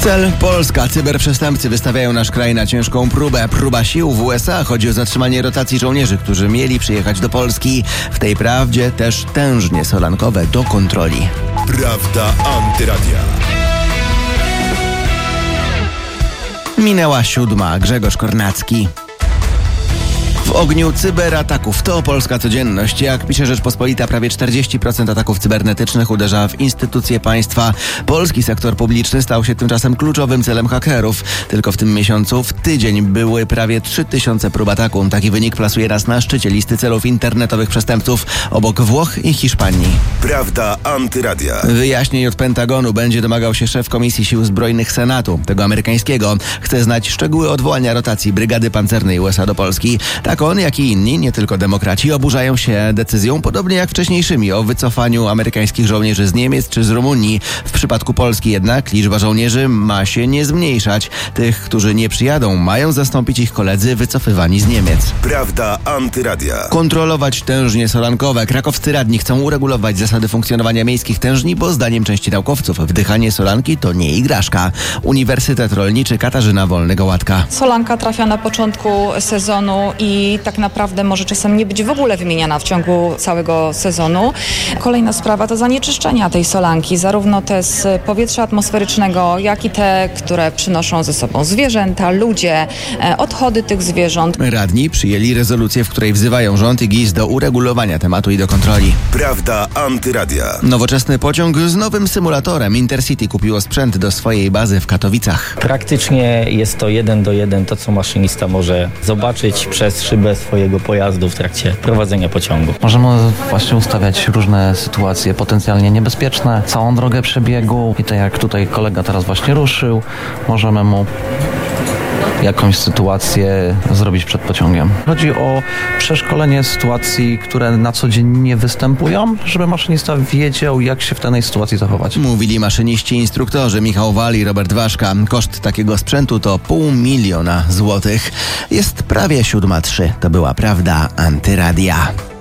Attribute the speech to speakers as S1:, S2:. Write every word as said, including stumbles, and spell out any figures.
S1: Cel Polska. Cyberprzestępcy wystawiają nasz kraj na ciężką próbę. Próba sił w U S A. Chodzi o zatrzymanie rotacji żołnierzy, którzy mieli przyjechać do Polski. W tej prawdzie też tężnie solankowe do kontroli.
S2: Prawda Antyradia.
S1: Minęła siódma. Grzegorz Kornacki. W ogniu cyberataków to polska codzienność. Jak pisze Rzeczpospolita, prawie czterdzieści procent ataków cybernetycznych uderza w instytucje państwa. Polski sektor publiczny stał się tymczasem kluczowym celem hakerów. Tylko w tym miesiącu w tydzień były prawie trzy tysiące prób ataku. Taki wynik plasuje nas na szczycie listy celów internetowych przestępców obok Włoch i Hiszpanii.
S2: Prawda Antyradia.
S1: Wyjaśnień od Pentagonu będzie domagał się szef Komisji Sił Zbrojnych Senatu, tego amerykańskiego. Chce znać szczegóły odwołania rotacji Brygady Pancernej U S A do Polski. Tak on, jak i inni, nie tylko demokraci, oburzają się decyzją, podobnie jak wcześniejszymi, o wycofaniu amerykańskich żołnierzy z Niemiec czy z Rumunii. W przypadku Polski jednak liczba żołnierzy ma się nie zmniejszać. Tych, którzy nie przyjadą, mają zastąpić ich koledzy wycofywani z Niemiec.
S2: Prawda Antyradia.
S1: Kontrolować tężnie solankowe. Krakowscy radni chcą uregulować zasady funkcjonowania miejskich tężni, bo zdaniem części naukowców wdychanie solanki to nie igraszka. Uniwersytet Rolniczy Katarzyna Wolny-Gołatka.
S3: Solanka trafia na początku sezonu i tak naprawdę może czasem nie być w ogóle wymieniana w ciągu całego sezonu. Kolejna sprawa to zanieczyszczenia tej solanki, zarówno te z powietrza atmosferycznego, jak i te, które przynoszą ze sobą zwierzęta, ludzie, odchody tych zwierząt.
S1: Radni przyjęli rezolucję, w której wzywają rząd i G I S do uregulowania tematu i do kontroli.
S2: Prawda Antyradia.
S1: Nowoczesny pociąg z nowym symulatorem. Intercity kupiło sprzęt do swojej bazy w Katowicach.
S4: Praktycznie jest to jeden do jeden to, co maszynista może zobaczyć przez szybę swojego pojazdu w trakcie prowadzenia pociągu.
S5: Możemy właśnie ustawiać różne sytuacje potencjalnie niebezpieczne, całą drogę przebiegu i tak jak tutaj kolega teraz właśnie ruszył, możemy mu jakąś sytuację zrobić przed pociągiem. Chodzi o przeszkolenie sytuacji, które na co dzień nie występują, żeby maszynista wiedział, jak się w danej sytuacji zachować.
S1: Mówili maszyniści i instruktorzy Michał Wal i Robert Waszka. Koszt takiego sprzętu to pół miliona złotych. Jest prawie siódma trzy. To była Prawda Antyradia.